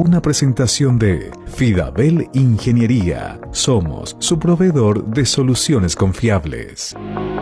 una presentación de Fidabel Ingeniería. Somos su proveedor de soluciones confiables.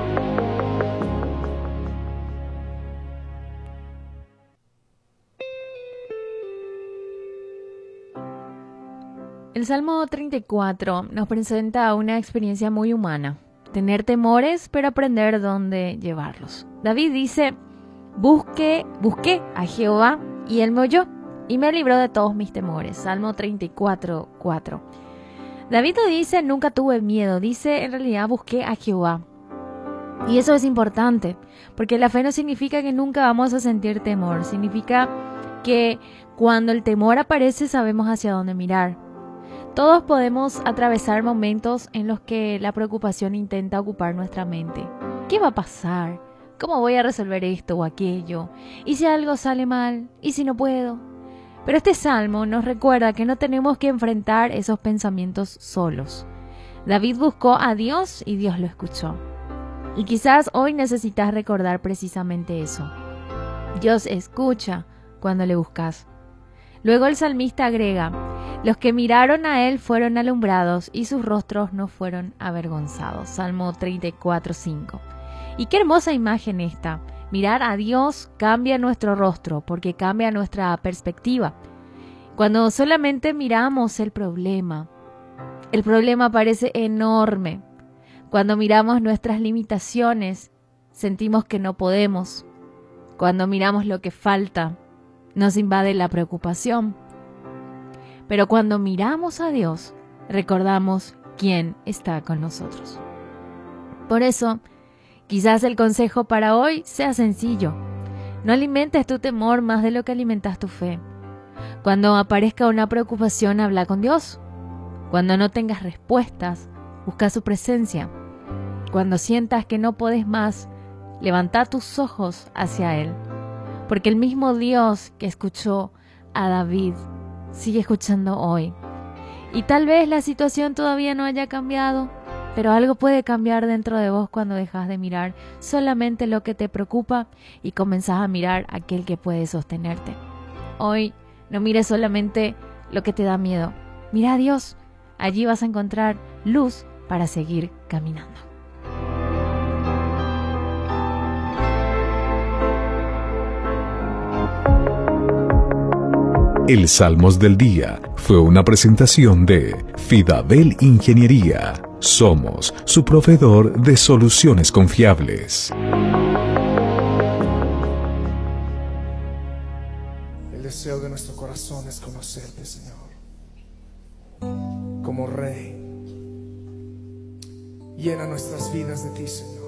El Salmo 34 nos presenta una experiencia muy humana. Tener temores, pero aprender dónde llevarlos. David dice: busqué a Jehová y Él me oyó y me libró de todos mis temores. Salmo 34, 4. David no dice nunca tuve miedo, dice en realidad busqué a Jehová. Y eso es importante, porque la fe no significa que nunca vamos a sentir temor. Significa que cuando el temor aparece sabemos hacia dónde mirar. Todos podemos atravesar momentos en los que la preocupación intenta ocupar nuestra mente. ¿Qué va a pasar? ¿Cómo voy a resolver esto o aquello? ¿Y si algo sale mal? ¿Y si no puedo? Pero este salmo nos recuerda que no tenemos que enfrentar esos pensamientos solos. David buscó a Dios y Dios lo escuchó. Y quizás hoy necesitas recordar precisamente eso. Dios escucha cuando le buscas. Luego el salmista agrega: los que miraron a él fueron alumbrados y sus rostros no fueron avergonzados. Salmo 34, 5. Y qué hermosa imagen esta. Mirar a Dios cambia nuestro rostro porque cambia nuestra perspectiva. Cuando solamente miramos el problema parece enorme. Cuando miramos nuestras limitaciones, sentimos que no podemos. Cuando miramos lo que falta, nos invade la preocupación. Pero cuando miramos a Dios, recordamos quién está con nosotros. Por eso, quizás el consejo para hoy sea sencillo. No alimentes tu temor más de lo que alimentas tu fe. Cuando aparezca una preocupación, habla con Dios. Cuando no tengas respuestas, busca su presencia. Cuando sientas que no puedes más, levanta tus ojos hacia Él. Porque el mismo Dios que escuchó a David sigue escuchando hoy. Y tal vez la situación todavía no haya cambiado, pero algo puede cambiar dentro de vos cuando dejas de mirar solamente lo que te preocupa y comenzás a mirar a aquel que puede sostenerte. Hoy no mires solamente lo que te da miedo. Mira a Dios. Allí vas a encontrar luz para seguir caminando. El Salmos del Día fue una presentación de Fidabel Ingeniería. Somos su proveedor de soluciones confiables. El deseo de nuestro corazón es conocerte, Señor, como Rey. Llena nuestras vidas de ti, Señor.